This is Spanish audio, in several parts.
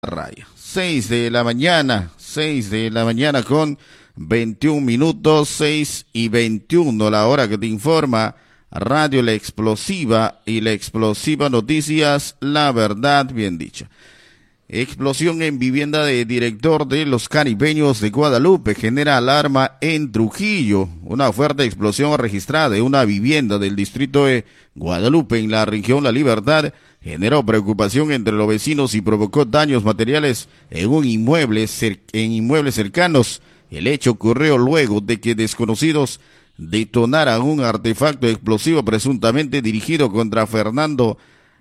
Raya. 6 de la mañana con 21 minutos, 6:21, la hora que te informa Radio La Explosiva y La Explosiva Noticias, la verdad bien dicha. Explosión en vivienda de director de los Caribeños de Guadalupe genera alarma en Trujillo. Una fuerte explosión registrada de una vivienda del distrito de Guadalupe en la región La Libertad generó preocupación entre los vecinos y provocó daños materiales en inmuebles cercanos. El hecho ocurrió luego de que desconocidos detonaran un artefacto explosivo presuntamente dirigido contra Fernando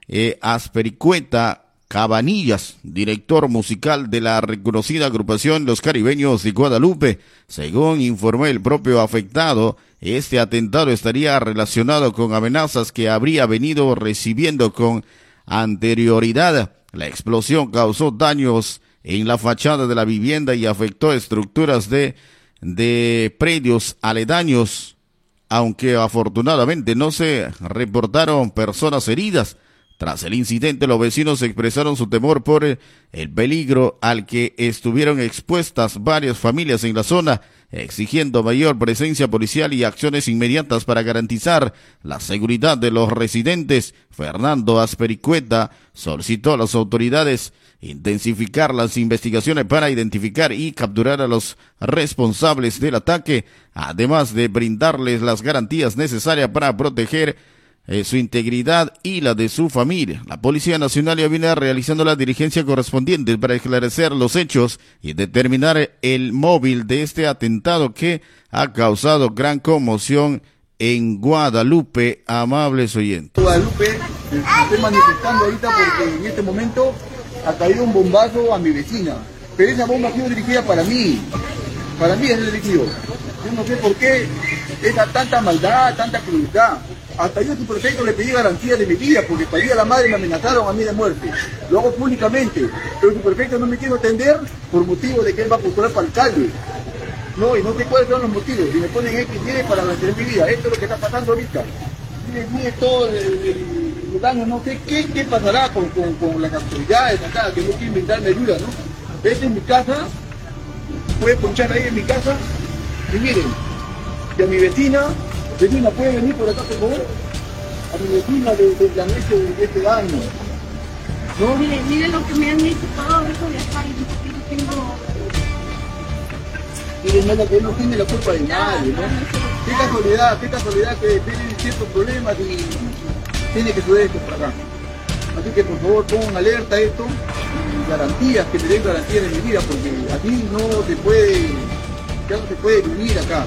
Aspericueta Cabanillas, director musical de la reconocida agrupación Los Caribeños de Guadalupe. Según informó el propio afectado, este atentado estaría relacionado con amenazas que habría venido recibiendo con anterioridad. La explosión causó daños en la fachada de la vivienda y afectó estructuras de predios aledaños, aunque afortunadamente no se reportaron personas heridas. Tras el incidente, los vecinos expresaron su temor por el peligro al que estuvieron expuestas varias familias en la zona, exigiendo mayor presencia policial y acciones inmediatas para garantizar la seguridad de los residentes. Fernando Aspericueta solicitó a las autoridades intensificar las investigaciones para identificar y capturar a los responsables del ataque, además de brindarles las garantías necesarias para proteger su integridad y la de su familia. La Policía Nacional ya viene realizando la diligencia correspondiente para esclarecer los hechos y determinar el móvil de este atentado que ha causado gran conmoción en Guadalupe, amables oyentes. Guadalupe, estoy manifestando ahorita porque en este momento ha caído un bombazo a mi vecina, pero esa bomba ha sido dirigida para mí es dirigido. Yo no sé por qué esa tanta maldad, tanta crueldad. Hasta yo, su prefecto, le pedí garantía de mi vida, porque para ir a la madre me amenazaron a mí de muerte. Lo hago públicamente, pero su prefecto no me quiso atender por motivo de que él va a postular para alcalde. No, y no sé cuáles son los motivos, y me ponen X para mantener mi vida. Esto es lo que está pasando ahorita. Mire todo el daño, no sé qué pasará con las autoridades acá, que no quieren brindarme ayuda, ¿no? Esta es mi casa, puede ponchar ahí en mi casa, y miren, y a mi vecina, ¿puede venir por acá, por favor? A mi vecina le han hecho este daño. ¿No? Mire lo que me han hecho todo eso de acá, y yo tengo... Miren, él no tiene la culpa de nadie, ¿no? Qué casualidad que tiene ciertos problemas y tiene que suceder esto por acá. Así que por favor pongan alerta a esto y garantías, que me den garantías de mi vida, porque así no se puede vivir acá.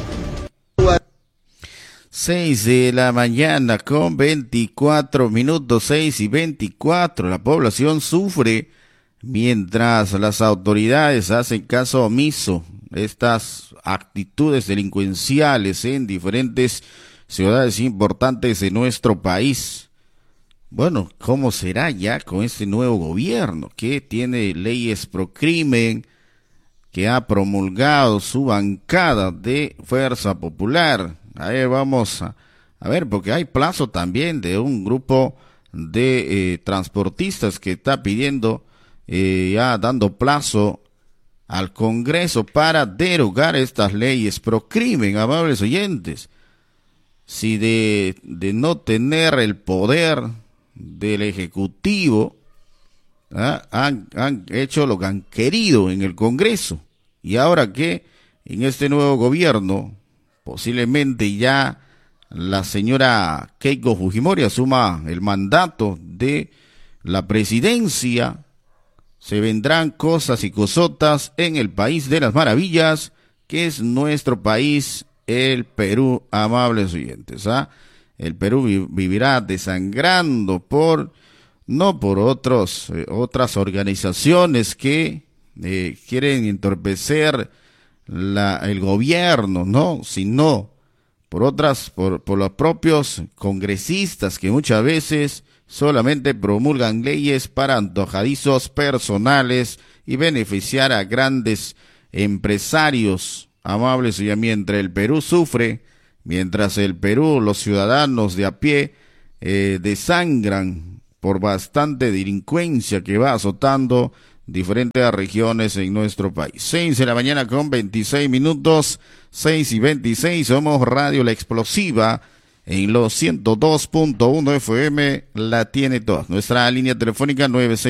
6 de la mañana con 24 minutos, 6:24. La población sufre mientras las autoridades hacen caso omiso estas actitudes delincuenciales en diferentes ciudades importantes de nuestro país. Bueno, ¿cómo será ya con este nuevo gobierno que tiene leyes pro crimen, que ha promulgado su bancada de Fuerza Popular? A ver, vamos a ver, porque hay plazo también de un grupo de transportistas que está pidiendo, ya dando plazo al Congreso para derogar estas leyes pro crimen, amables oyentes. Si de no tener el poder del Ejecutivo, han hecho lo que han querido en el Congreso, y ahora que en este nuevo gobierno posiblemente ya la señora Keiko Fujimori asuma el mandato de la presidencia, se vendrán cosas y cosotas en el país de las maravillas, que es nuestro país, el Perú, amables oyentes. El Perú vivirá desangrando no por otras organizaciones que quieren entorpecer el gobierno, no, sino por los propios congresistas que muchas veces solamente promulgan leyes para antojadizos personales y beneficiar a grandes empresarios, amables. Y mientras el Perú sufre, mientras el Perú, los ciudadanos de a pie desangran por bastante delincuencia que va azotando diferentes regiones en nuestro país. 6 de la mañana con 26 minutos, 6:26, somos Radio La Explosiva en los 102.1 FM, la tiene toda. Nuestra línea telefónica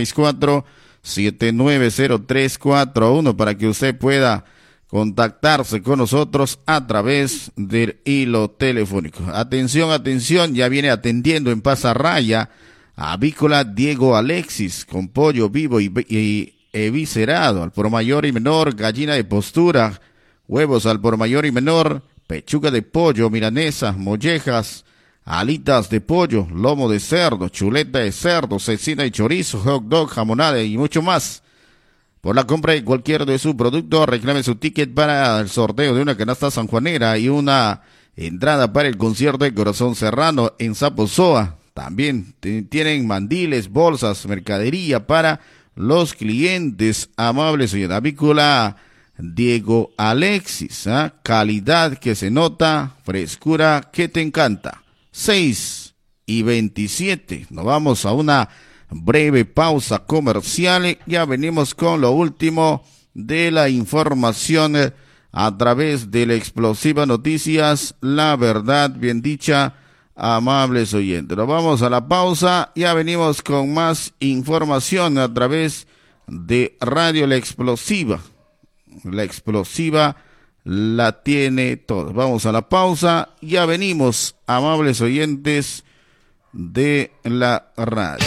964-790341 para que usted pueda contactarse con nosotros a través del hilo telefónico. Atención, atención, ya viene atendiendo en Pasarraya Avícola Diego Alexis, con pollo vivo y eviscerado al por mayor y menor, gallina de postura, huevos al por mayor y menor, pechuga de pollo, milanesas, mollejas, alitas de pollo, lomo de cerdo, chuleta de cerdo, cecina y chorizo, hot dog, jamonada y mucho más. Por la compra de cualquier de sus productos, reclame su ticket para el sorteo de una canasta sanjuanera y una entrada para el concierto de Corazón Serrano en Zaposoa. También tienen mandiles, bolsas, mercadería para los clientes amables. Y en Avícola Diego Alexis, calidad que se nota, frescura que te encanta. 6:27, nos vamos a una breve pausa comercial. Ya venimos con lo último de la información a través de La Explosiva Noticias, la verdad bien dicha. Amables oyentes, nos vamos a la pausa, ya venimos con más información a través de Radio La Explosiva. La Explosiva la tiene todo. Vamos a la pausa, ya venimos, amables oyentes de la radio.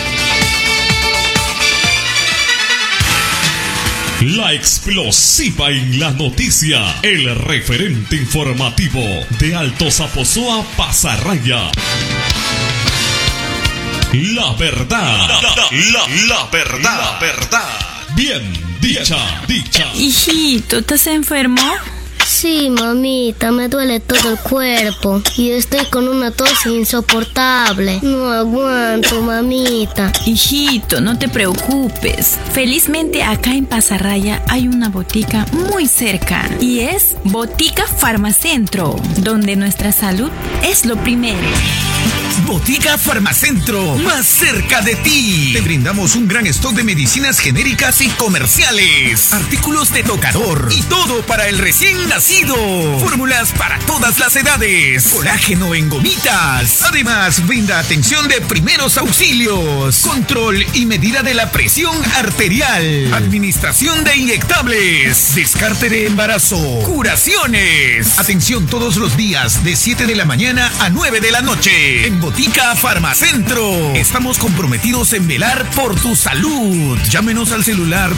La Explosiva en la noticia, el referente informativo de Alto Zaposoa, Pasarraya. La verdad, la verdad, bien dicha. Hijito, ¿estás enfermo? Sí, mamita, me duele todo el cuerpo y estoy con una tos insoportable. No aguanto, mamita. Hijito, no te preocupes. Felizmente acá en Pasarraya hay una botica muy cerca y es Botica Farmacentro, donde nuestra salud es lo primero. Botica Farmacentro, más cerca de ti. Te brindamos un gran stock de medicinas genéricas y comerciales, artículos de tocador y todo para el recién nacido. Fórmulas para todas las edades, colágeno en gomitas. Además, brinda atención de primeros auxilios, control y medida de la presión arterial, administración de inyectables, descarte de embarazo, curaciones. Atención todos los días de 7 de la mañana a 9 de la noche. En Botica Farmacentro estamos comprometidos en velar por tu salud. Llámenos al celular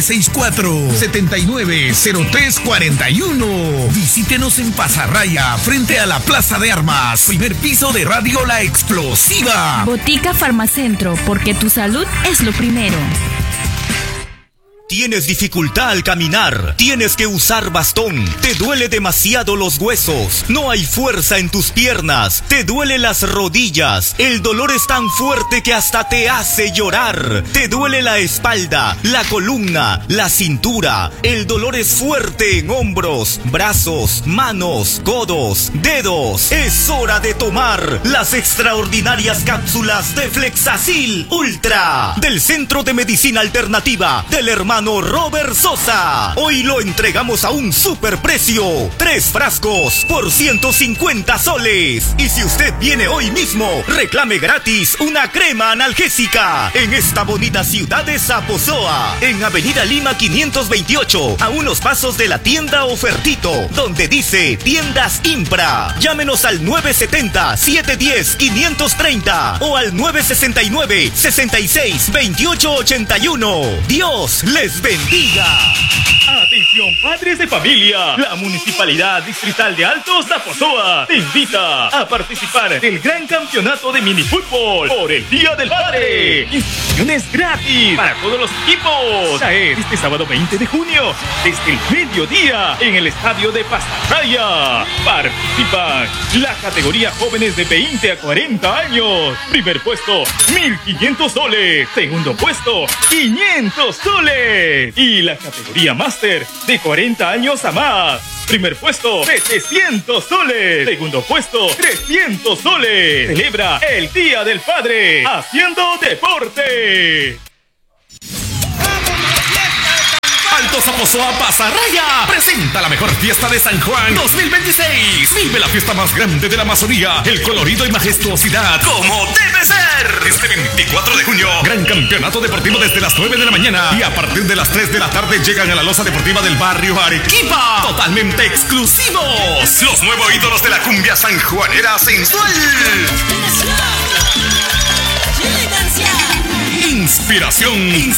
964-790341. Visítenos en Pasarraya, frente a la Plaza de Armas, primer piso de Radio La Explosiva. Botica Farmacentro, porque tu salud es lo primero. ¿Tienes dificultad al caminar? ¿Tienes que usar bastón? ¿Te duele demasiado los huesos? ¿No hay fuerza en tus piernas? ¿Te duelen las rodillas? El dolor es tan fuerte que hasta te hace llorar. ¿Te duele la espalda, la columna, la cintura? El dolor es fuerte en hombros, brazos, manos, codos, dedos. Es hora de tomar las extraordinarias cápsulas de Flexacil Ultra del Centro de Medicina Alternativa del hermano Robert Sosa. Hoy lo entregamos a un superprecio. 3 frascos por 150 soles. Y si usted viene hoy mismo, reclame gratis una crema analgésica en esta bonita ciudad de Zaposoa, en Avenida Lima 528, a unos pasos de la tienda Ofertito, donde dice Tiendas Impra. Llámenos al 970-710-530 o al 969-66-2881. Dios les bendiga. Atención, padres de familia. La Municipalidad Distrital de Alto Zaposoa te invita a participar del gran campeonato de minifútbol por el Día del Padre. Inscripciones gratis para todos los equipos. Ya es este sábado 20 de junio, desde el mediodía, en el estadio de Pasarraya. Participan la categoría jóvenes de 20 a 40 años. Primer puesto, 1.500 soles. Segundo puesto, 500 soles. Y la categoría máster, de 40 años a más. Primer puesto, 700 soles. Segundo puesto, 300 soles. Celebra el Día del Padre haciendo deporte. ¡Vamos, Altos Zaposoa Pasarraya presenta la mejor fiesta de San Juan 2026. Vive la fiesta más grande de la Amazonía, el colorido y majestuosidad como debe ser. Este 24 de junio, gran campeonato deportivo desde las 9 de la mañana y a partir de las 3 de la tarde llegan a la loza deportiva del barrio Arequipa, totalmente exclusivos. Los nuevos ídolos de la cumbia sanjuanera sensual. Inspiración